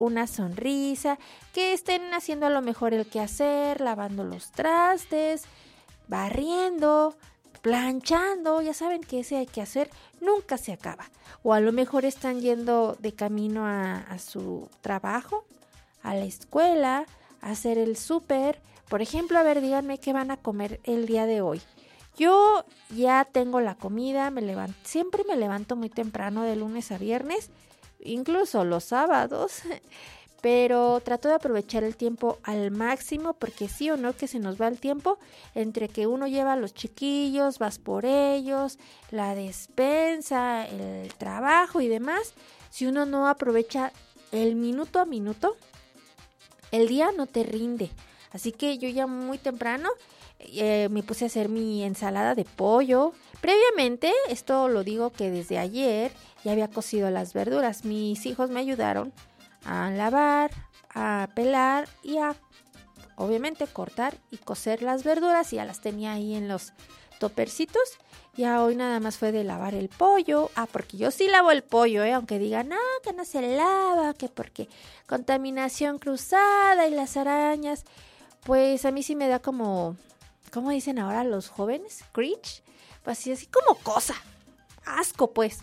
una sonrisa, que estén haciendo a lo mejor el quehacer, lavando los trastes, barriendo, planchando. Ya saben que ese quehacer nunca se acaba. O a lo mejor están yendo de camino a su trabajo, a la escuela, a hacer el súper. Por ejemplo, a ver, díganme qué van a comer el día de hoy. Yo ya tengo la comida, siempre me levanto muy temprano de lunes a viernes, incluso los sábados, pero trato de aprovechar el tiempo al máximo porque sí o no que se nos va el tiempo entre que uno lleva a los chiquillos, vas por ellos, la despensa, el trabajo y demás. Si uno no aprovecha el minuto a minuto, el día no te rinde. Así que yo ya muy temprano me puse a hacer mi ensalada de pollo. Previamente, esto lo digo que desde ayer ya había cocido las verduras. Mis hijos me ayudaron a lavar, a pelar y a, obviamente, cortar y cocer las verduras. Y ya las tenía ahí en los topercitos. Ya hoy nada más fue de lavar el pollo. Porque yo sí lavo el pollo, aunque digan, no, que no se lava, que porque contaminación cruzada y las arañas. Pues a mí sí me da como, ¿cómo dicen ahora los jóvenes? Cringe. Pues así como cosa. Asco, pues.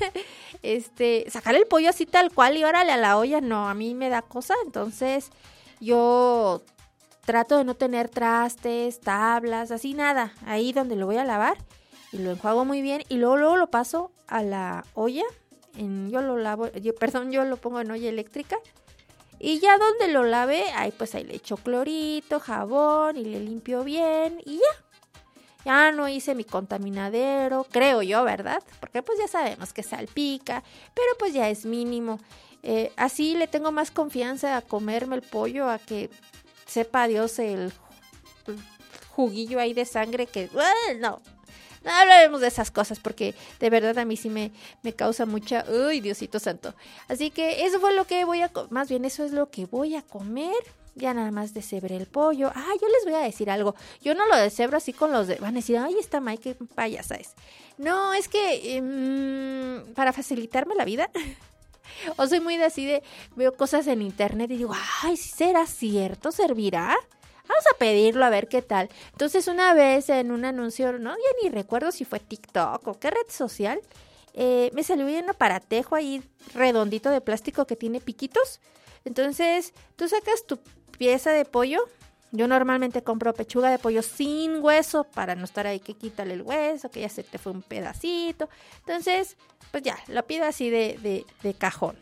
Sacar el pollo así tal cual y órale a la olla, no, a mí me da cosa. Entonces yo trato de no tener trastes, tablas, así nada. Ahí donde lo voy a lavar y lo enjuago muy bien y luego lo paso a la olla. Yo lo pongo en olla eléctrica. Y ya donde lo lave, ahí le echo clorito, jabón y le limpio bien y ya. Ya no hice mi contaminadero, creo yo, ¿verdad? Porque pues ya sabemos que salpica, pero pues ya es mínimo. Así le tengo más confianza a comerme el pollo, a que sepa Dios el juguillo ahí de sangre que... No hablaremos de esas cosas porque de verdad a mí sí me causa mucha... ¡Uy, Diosito santo! Así que eso fue lo que más bien eso es lo que voy a comer. Ya nada más deshebré el pollo. Yo les voy a decir algo. Yo no lo deshebro así con los... Van a decir, ay, esta May, qué payasa es. No, es que para facilitarme la vida... o soy muy de así de... Veo cosas en internet y digo, ay, ¿será cierto? ¿Servirá? Vamos a pedirlo a ver qué tal. Entonces una vez en un anuncio, no, ya ni recuerdo si fue TikTok o qué red social, me salió un aparatejo ahí redondito de plástico que tiene piquitos. Entonces tú sacas tu pieza de pollo. Yo normalmente compro pechuga de pollo sin hueso para no estar ahí que quítale el hueso, que ya se te fue un pedacito. Entonces, pues ya, lo pido así de cajón.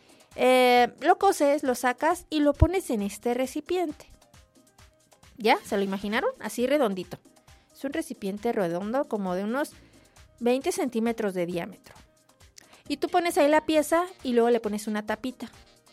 Lo coces, lo sacas y lo pones en este recipiente. ¿Ya? ¿Se lo imaginaron? Así redondito. Es un recipiente redondo como de unos 20 centímetros de diámetro. Y tú pones ahí la pieza y luego le pones una tapita.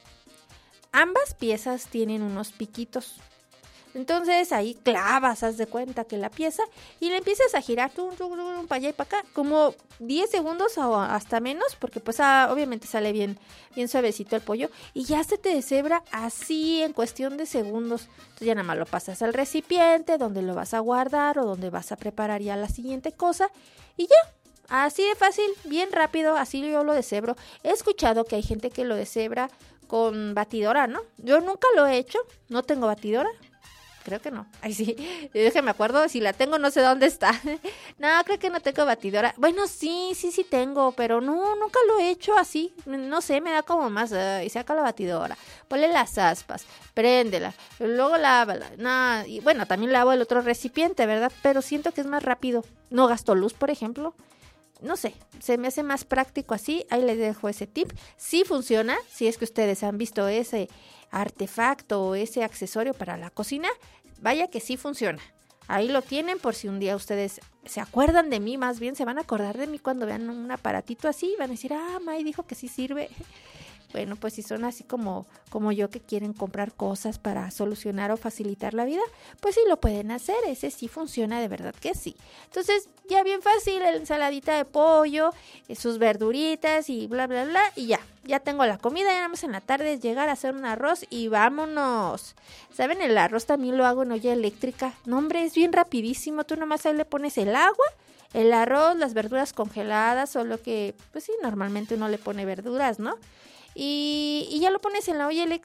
Ambas piezas tienen unos piquitos. Entonces ahí clavas, haz de cuenta que la pieza y le empiezas a girar para allá y para acá, como 10 segundos o hasta menos, porque pues obviamente sale bien suavecito el pollo y ya se te deshebra así en cuestión de segundos. Entonces ya nada más lo pasas al recipiente donde lo vas a guardar o donde vas a preparar ya la siguiente cosa y ya. Así de fácil, bien rápido, así yo lo deshebro. He escuchado que hay gente que lo deshebra con batidora, ¿no? Yo nunca lo he hecho, no tengo batidora. Creo que no. Ay, sí. Déjame acuerdo. Si la tengo, no sé dónde está. No, creo que no tengo batidora. Bueno, sí tengo. Pero no, nunca lo he hecho así. No sé, me da como más. Y saca la batidora. Ponle las aspas. Préndela. Luego lávala. No, y bueno, también lavo el otro recipiente, ¿verdad? Pero siento que es más rápido. No gasto luz, por ejemplo. No sé, se me hace más práctico así. Ahí les dejo ese tip. Sí funciona. Si es que ustedes han visto ese artefacto o ese accesorio para la cocina, vaya que sí funciona. Ahí lo tienen por si un día ustedes se acuerdan de mí, más bien se van a acordar de mí cuando vean un aparatito así, van a decir, May dijo que sí sirve. Bueno, pues si son así como yo que quieren comprar cosas para solucionar o facilitar la vida, pues sí lo pueden hacer, ese sí funciona, de verdad que sí. Entonces ya bien fácil, la ensaladita de pollo, sus verduritas y bla bla bla y ya tengo la comida, ya nada más en la tarde es llegar a hacer un arroz y vámonos. ¿Saben? El arroz también lo hago en olla eléctrica, no hombre, es bien rapidísimo, tú nomás ahí le pones el agua, el arroz, las verduras congeladas o lo que, pues sí, normalmente uno le pone verduras, ¿no? y ya lo pones en la olla